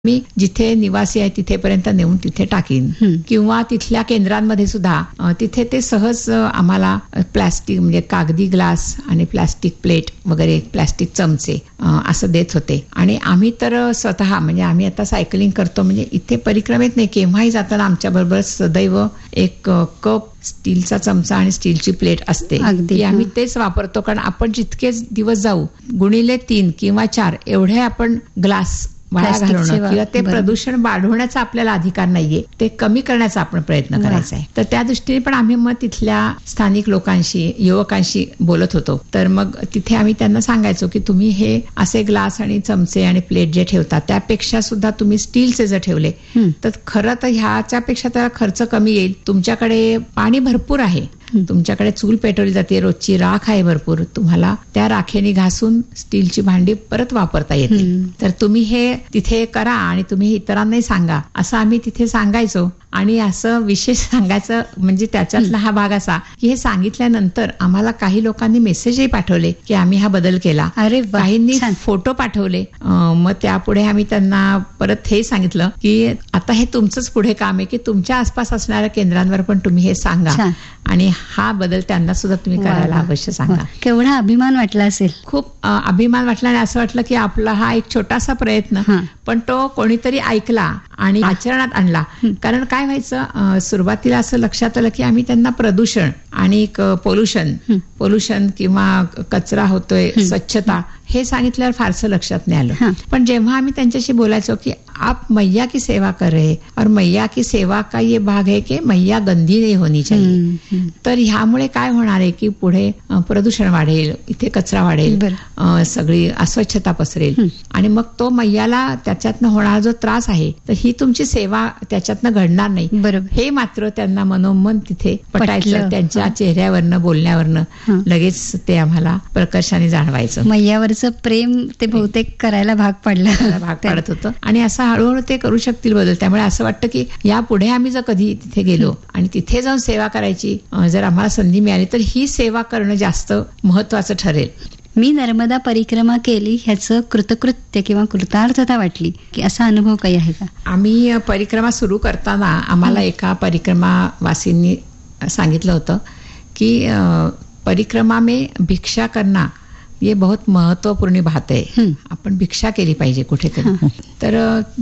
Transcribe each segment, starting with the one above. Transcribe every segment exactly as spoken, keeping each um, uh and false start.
मी जिथे निवासी आहे तिथेपर्यंत नेऊन तिथे टाकीन किंवा तिथल्या केंद्रांमध्ये सुद्धा तिथे ते सहज आम्हाला प्लास्टिक म्हणजे कागदी ग्लास आणि प्लास्टिक प्लेट वगैरे प्लास्टिक चमचे असं देत होते. आणि आम्ही तर स्वतः म्हणजे आम्ही आता सायकलिंग करतो म्हणजे इथे परिक्रमेत नाही केव्हाही जाताना आमच्या बरोबर सदैव एक कप स्टीलचा चमचा आणि स्टीलची प्लेट असते की आम्ही तेच वापरतो. कारण आपण जितकेच दिवस जाऊ गुणिले तीन किंवा चार एवढे आपण ग्लास वाया घालवणं किंवा ते प्रदूषण वाढवण्याचा आपल्याला अधिकार नाहीये, ते कमी करण्याचा आपण प्रयत्न करायचा आहे. तर त्या दृष्टीने पण आम्ही मग तिथल्या स्थानिक लोकांशी युवकांशी बोलत होतो. तर मग तिथे आम्ही त्यांना सांगायचो की तुम्ही हे असे ग्लास आणि चमचे आणि प्लेट जे ठेवता त्यापेक्षा सुद्धा तुम्ही स्टीलचे जर ठेवले तर खरं तर ह्याच्यापेक्षा त्याला खर्च कमी येईल. तुमच्याकडे पाणी भरपूर आहे, तुमच्याकडे चूल पेटवली जाते, रोजची राख आहे भरपूर, तुम्हाला त्या राखेने घासून स्टीलची भांडी परत वापरता येते. तर तुम्ही हे तिथे करा आणि तुम्ही इतरांनाही सांगा असं आम्ही तिथे सांगायचो. आणि असं विशेष सांगायचं म्हणजे त्याच्यातला हा भाग असा की हे सांगितल्यानंतर आम्हाला काही लोकांनी मेसेजही पाठवले की आम्ही हा बदल केला. अरे काहींनी फोटो पाठवले. मग त्यापुढे आम्ही त्यांना परत हे सांगितलं की आता हे तुमचंच पुढे काम आहे की तुमच्या आसपास असणाऱ्या केंद्रांवर पण तुम्ही हे सांगा आणि हा बदल त्यांना सुद्धा तुम्ही करायला अवश्य सांगा. केवढा अभिमान वाटला असेल. खूप अभिमान वाटला आणि असं वाटलं की आपला हा एक छोटासा प्रयत्न पण तो कोणीतरी ऐकला आणि आचरणात आणला. कारण काय व्हायचं सुरुवातीला असं लक्षात आलं की आम्ही त्यांना प्रदूषण आणि पोल्युशन पोल्युशन किंवा कचरा होतोय स्वच्छता हे सांगितल्यावर फारसं लक्षात नाही आलं. पण जेव्हा आम्ही त्यांच्याशी बोलायचो की आप मैया की सेवा कर रहे और मैया की सेवा का ये भाग है की मैया गंदी नहीं होनी चाहिए. तर ह्यामुळे काय होणार आहे की पुढे प्रदूषण वाढेल, इथे कचरा वाढेल, सगळी अस्वच्छता पसरेल आणि मग तो मैयाला त्याच्यातनं होणारा जो त्रास आहे तर ही तुमची सेवा त्याच्यातनं घडणार नाही. हे मात्र त्यांना मनोमन तिथे पटायचं. त्यांच्या चेहऱ्यावरनं बोलण्यावरनं लगेच ते आम्हाला प्रकर्षाने जाणवायचं. मैयावरचं प्रेम ते बहुतेक करायला भाग पडलं भाग पडत होतं आणि असं हळूहळू ते करू शकतील बदल. त्यामुळे असं वाटतं की यापुढे आम्ही जर कधी तिथे गेलो आणि तिथे जाऊन सेवा करायची जर आम्हाला संधी मिळाली तर ही सेवा करणं जास्त महत्वाचं ठरेल. मी नर्मदा परिक्रमा केली ह्याचं कृतकृत्य किंवा कृतार्थता वाटली की असा अनुभव काही आहे का? आम्ही परिक्रमा सुरू करताना आम्हाला एका परिक्रमावासींनी सांगितलं होतं की परिक्रमा में भिक्षा करना ये बहुत महत्वपूर्ण बात आहे, आपण भिक्षा केली पाहिजे कुठेतरी. तर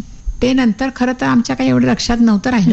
ते नंतर खरं तर आमच्या काही एवढं लक्षात नव्हतं राहिलं.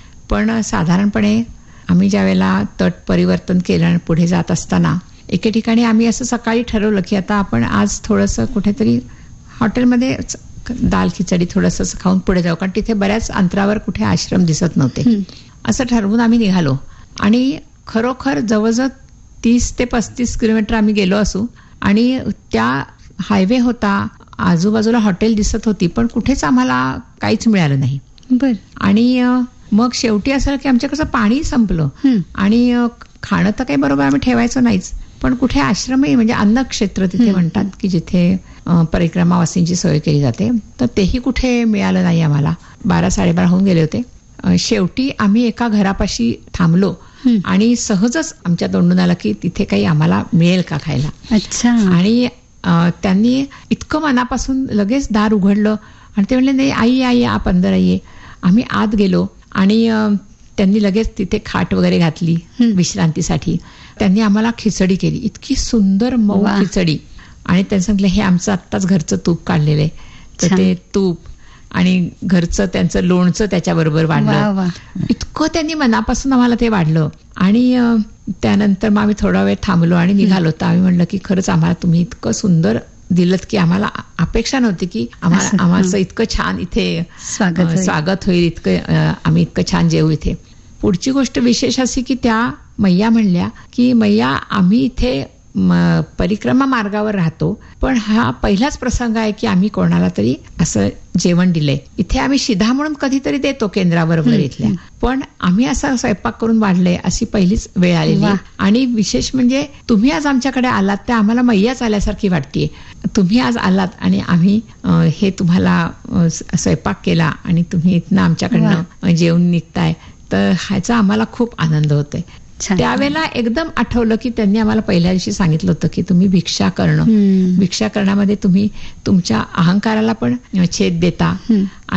पण साधारणपणे आम्ही ज्या वेळेला तट परिवर्तन केलं आणि पुढे जात असताना एके ठिकाणी आम्ही असं सकाळी ठरवलं की आता आपण आज थोडंसं कुठेतरी हॉटेलमध्ये दाल खिचडी थोडंसं खाऊन पुढे जाऊ, कारण तिथे बऱ्याच अंतरावर कुठे आश्रम दिसत नव्हते. असं ठरवून आम्ही निघालो आणि खरोखर जवळजवळ तीस ते पस्तीस किलोमीटर आम्ही गेलो असू आणि त्या हायवे होता, आजूबाजूला हॉटेल दिसत होती पण कुठेच आम्हाला काहीच मिळालं नाही. बर. आणि मग शेवटी असं की आमच्याकडचं पाणी संपलं आणि खाणं तर काही बरोबर आम्ही ठेवायचं नाहीच पण कुठे आश्रमही म्हणजे अन्न क्षेत्र तिथे म्हणतात की जिथे परिक्रमावासींची सोय केली जाते तर तेही कुठे मिळालं नाही आम्हाला. बारा साडेबारा होऊन गेले होते. शेवटी आम्ही एका घरापाशी थांबलो आणि सहजच आमच्या तोंडून आलं की तिथे काही आम्हाला मिळेल का खायला. अच्छा. आणि त्यांनी इतकं मनापासून लगेच दार उघडलं आणि ते म्हणले नाही आई आई आप अंदर आइये. आम्ही आत गेलो आणि त्यांनी लगेच तिथे खाट वगैरे घातली विश्रांतीसाठी. त्यांनी आम्हाला खिचडी केली, इतकी सुंदर मऊ खिचडी. आणि त्यांनी सांगितलं हे आमचं आत्ताच घरचं तूप काढलेलं आहे. तर ते तूप आणि घरचं त्यांचं लोणचं त्याच्याबरोबर वाढलं. इतकं त्यांनी मनापासून आम्हाला ते वाढलं. आणि त्यानंतर मग आम्ही थोडा वेळ थांबलो आणि निघालो. तर आम्ही म्हणलं की खरंच आम्हाला तुम्ही इतकं सुंदर दिलत की आम्हाला अपेक्षा नव्हती की आम्हाला आम्हाला इतकं छान इथे स्वागत स्वागत होईल, इतकं आम्ही इतकं छान जेवू इथे. पुढची गोष्ट विशेष अशी की त्या मैया म्हणल्या की मैया आम्ही इथे परिक्रमा मार्गावर राहतो पण हा पहिलाच प्रसंग आहे की आम्ही कोणाला तरी असं जेवण दिलंय. इथे आम्ही शिधा म्हणून कधीतरी देतो केंद्रावर वगैरे इथल्या, पण आम्ही असा स्वयंपाक करून वाढले अशी पहिलीच वेळ आलेली. आणि विशेष म्हणजे तुम्ही आज आमच्याकडे आलात ते आम्हाला मैयाच आल्यासारखी वाटतेय. तुम्ही आज आलात आणि आम्ही हे तुम्हाला स्वयंपाक केला आणि तुम्ही इथनं आमच्याकडनं जेवून निघताय तर ह्याचा आम्हाला खूप आनंद होतोय. छान. त्यावेळेला एकदम आठवलं की त्यांनी आम्हाला पहिल्या दिवशी सांगितलं होतं की तुम्ही भिक्षा करणं, हम्म. भिक्षा करण्यामध्ये तुम्ही तुमच्या अहंकाराला पण छेद देता हम्म.